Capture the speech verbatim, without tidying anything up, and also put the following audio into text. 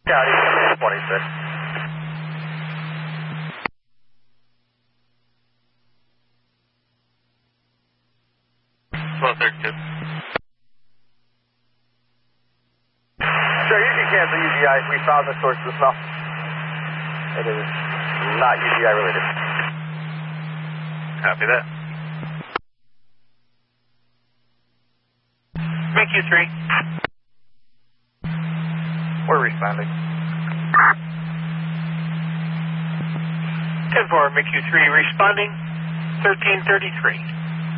County twenty-six. twelve thirty-two. Sure, you can cancel U G I. We found the source of the smell. It is not U G I related. Copy that. M Q three. We're responding. ten four, M Q three responding, thirteen thirty-three.